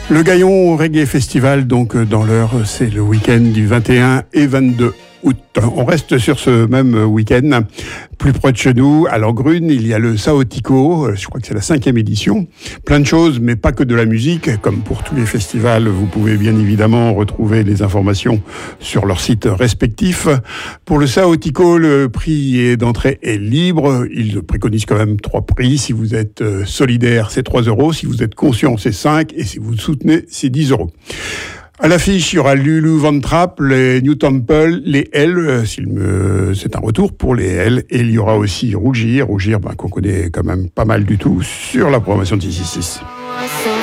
Le Gaillon Reggae Festival, donc dans l'heure, c'est le week-end du 21 et 22 août. On reste sur ce même week-end. Plus près de chez nous, à Langrune, il y a le Saotico, je crois que c'est la 5e édition. Plein de choses, mais pas que de la musique. Comme pour tous les festivals, vous pouvez bien évidemment retrouver les informations sur leurs sites respectifs. Pour le Saotico, le prix d'entrée est libre. Il préconise quand même 3 prix. Si vous êtes solidaire, c'est 3 €. Si vous êtes conscient, c'est 5. Et si vous soutenez, c'est 10 €. À l'affiche, il y aura Lulu Van Trapp, les New Temple, les L, c'est un retour pour les L, et il y aura aussi Rougir qu'on connaît quand même pas mal du tout sur la programmation de 666.